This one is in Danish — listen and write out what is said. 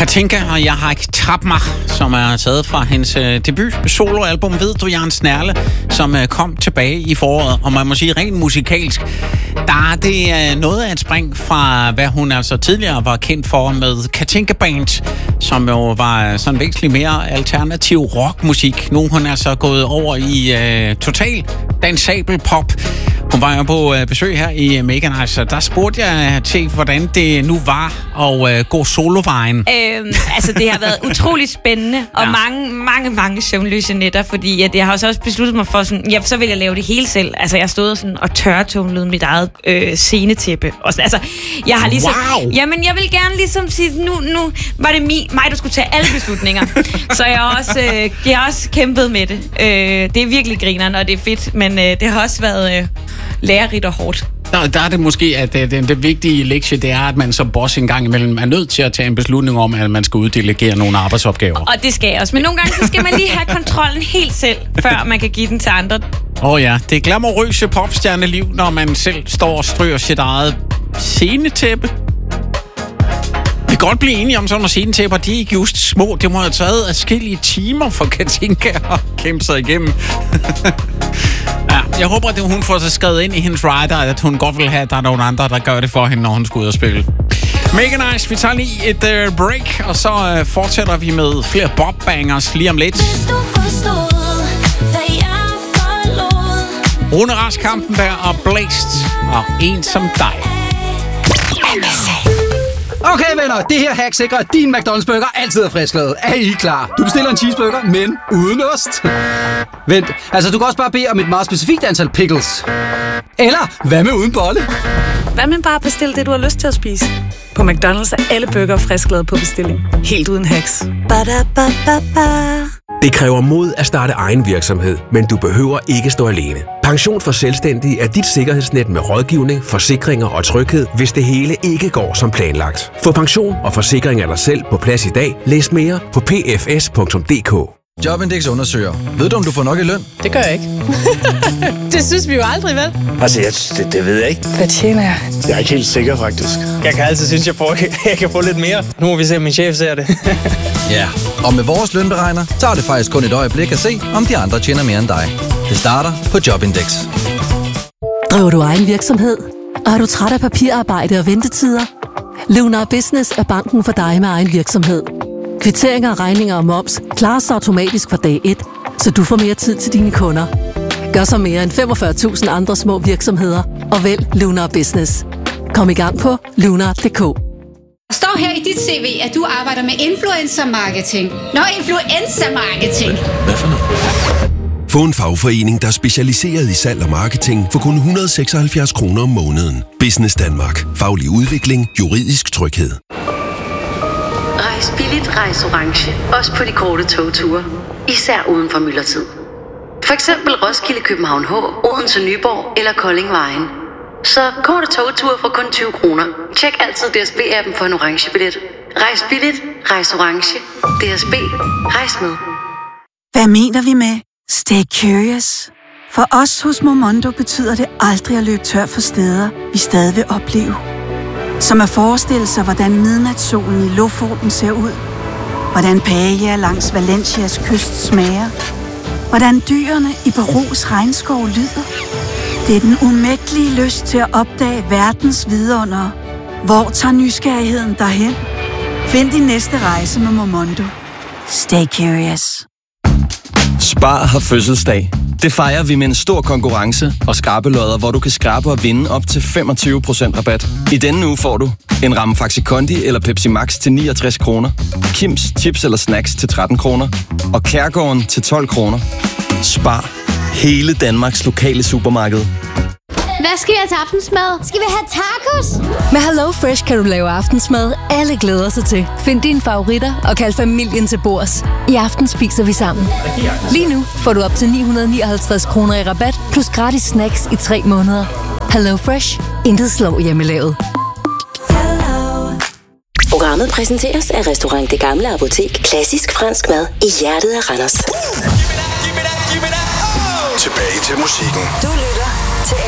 Katinka og Jeg har ikke tabt mig, som er taget fra hendes debut soloalbum Ved du, Jørgen Snerle, som kom tilbage i foråret. Og man må sige, rent musikalsk, der er det noget af et spring fra, hvad hun altså tidligere var kendt for med Katinka Band, som jo var sådan væsentligt mere alternativ rockmusik. Nu er hun altså gået over i total dansabel pop. Hun var jo på besøg her i Mega Nice, og der spurgte jeg til, hvordan det nu var at gå solovejen. Altså, det har været utrolig spændende, og mange søvnløse nætter, fordi at jeg har også besluttet mig for sådan, ja, så vil jeg lave det hele selv. Altså, jeg stod sådan og tørretumlede mit eget scenetæppe. Og sådan, altså, jeg har ligesom... Wow. Jamen, jeg vil gerne ligesom sige, nu var det mig, der skulle tage alle beslutninger. Så jeg har også kæmpet med det. Det er virkelig grineren, og det er fedt, men det har også været lærerigt og hårdt. Der er det måske, at det vigtige lektie, det er, at man som boss en gang imellem er nødt til at tage en beslutning om, at man skal uddelegere nogle arbejdsopgaver. Og det skal jeg også. Men nogle gange, så skal man lige have kontrollen helt selv, før man kan give den til andre. Ja, det er glamourøse popstjerneliv, når man selv står og stryger sit eget scenetæppe. Vi kan godt blive enige om sådan nogle scenetæpper, de er ikke just små. Det må have taget adskillige timer for Katinka at kæmpe sig igennem. Ja, jeg håber, at hun får sig skrevet ind i hendes rider, at hun godt vil have, at der er nogle andre, der gør det for hende, når hun skal ud og spille. Mega nice. Vi tager lige et break, og så fortsætter vi med flere bobbangers lige om lidt. Rune Rask Kampenberg og Blæst og En som dig. Okay venner, det her hack sikrer, at din McDonald's burger altid er frisklavet. Er I klar? Du bestiller en cheeseburger, men uden ost. Vent, altså du kan også bare bede om et meget specifikt antal pickles. Eller hvad med uden bolle? Hvad med bare bestille det, du har lyst til at spise? På McDonald's er alle burger frisklavet på bestilling. Helt uden hacks. Ba-da-ba-ba-ba. Det kræver mod at starte egen virksomhed, men du behøver ikke stå alene. Pension for Selvstændige er dit sikkerhedsnet med rådgivning, forsikringer og tryghed, hvis det hele ikke går som planlagt. Få pension og forsikring af dig selv på plads i dag. Læs mere på pfs.dk. Jobindex undersøger. Ved du, om du får nok i løn? Det gør jeg ikke. Det synes vi jo aldrig, vel? Altså, det ved jeg ikke. Hvad tjener jeg? Jeg er ikke helt sikker, faktisk. Jeg kan altid synes, jeg kan få lidt mere. Nu må vi se, om min chef ser det. Ja, og med vores lønberegner tager det faktisk kun et øjeblik at se, om de andre tjener mere end dig. Det starter på Jobindex. Driver du egen virksomhed? Og er du træt af papirarbejde og ventetider? Lunar Business er banken for dig med egen virksomhed. Kvitteringer, regninger og moms klares automatisk fra dag 1, så du får mere tid til dine kunder. Gør så mere end 45.000 andre små virksomheder og vælg Lunar Business. Kom i gang på lunar.dk. Der står her i dit CV, at du arbejder med influencer marketing. Influencer marketing. Hvad for noget? Få en fagforening, der er specialiseret i salg og marketing for kun 176 kroner om måneden. Business Danmark. Faglig udvikling. Juridisk tryghed. Rejs billigt, rejs orange. Også på de korte togture. Især uden for myldretid. For eksempel Roskilde, København H, Odense, Nyborg eller Kolding Vejen. Så korte togture for kun 20 kroner. Tjek altid DSB-appen for en orange billet. Rejs billigt, rejs orange. DSB, rejs med. Hvad mener vi med stay curious? For os hos Momondo betyder det aldrig at løbe tør for steder, vi stadig vil opleve. Som at forestille sig, hvordan midnatssolen i Lofoten ser ud. Hvordan paella langs Valencias kyst smager. Hvordan dyrene i Perus regnskov lyder. Det er den umættelige lyst til at opdage verdens vidundere. Hvor tager nysgerrigheden derhen? Find din næste rejse med Momondo. Stay curious. Spar har fødselsdag. Det fejrer vi med en stor konkurrence og skrabelodder, hvor du kan skrabe og vinde op til 25% rabat. I denne uge får du en ramme Faxi Kondi eller Pepsi Max til 69 kroner, Kims chips eller snacks til 13 kroner og Kærgården til 12 kroner. Spar. Hele Danmarks lokale supermarked. Hvad skal vi have til aftensmad? Skal vi have tacos? Med Hello Fresh kan du lave aftensmad, alle glæder sig til. Find dine favoritter og kald familien til bords. I aften spiser vi sammen. Lige nu får du op til 959 kroner i rabat, plus gratis snacks i 3 måneder. Hello Fresh. Intet slår hjemmelavet. Programmet præsenteres af Restaurant Det Gamle Apotek. Klassisk fransk mad i hjertet af Randers. Tilbage til musikken. Du lytter